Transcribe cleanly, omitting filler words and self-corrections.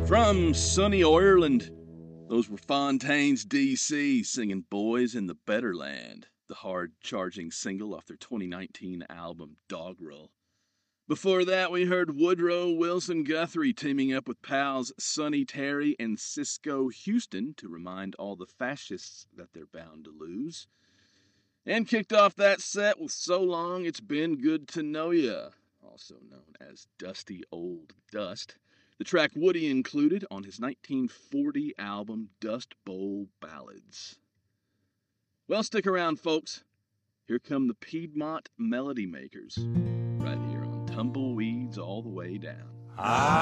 From sunny Ireland, those were Fontaine's DC singing Boys in the Better Land, the hard-charging single off their 2019 album Doggerel. Before that, we heard Woodrow Wilson Guthrie teaming up with pals Sonny Terry and Cisco Houston to remind all the fascists that they're bound to lose. And kicked off that set with So Long It's Been Good to Know Ya, also known as Dusty Old Dust. The track Woody included on his 1940 album Dust Bowl Ballads. Well, stick around, folks. Here come the Piedmont Melody Makers, right here on Tumbleweeds All the Way Down.